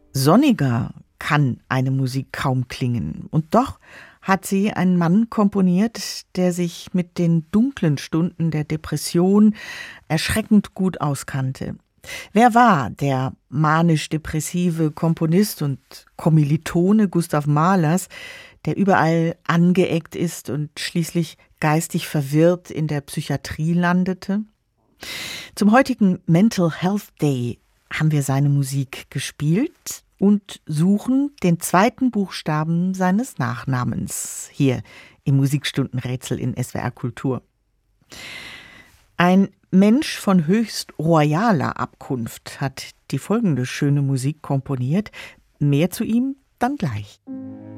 Sonniger kann eine Musik kaum klingen. Und doch hat sie ein Mann komponiert, der sich mit den dunklen Stunden der Depression erschreckend gut auskannte. Wer war der manisch-depressive Komponist und Kommilitone Gustav Mahlers, der überall angeeckt ist und schließlich geistig verwirrt in der Psychiatrie landete? Zum heutigen Mental Health Day haben wir seine Musik gespielt und suchen den zweiten Buchstaben seines Nachnamens hier im Musikstundenrätsel in SWR Kultur. Ein Mensch von höchst royaler Abkunft hat die folgende schöne Musik komponiert. Mehr zu ihm dann gleich.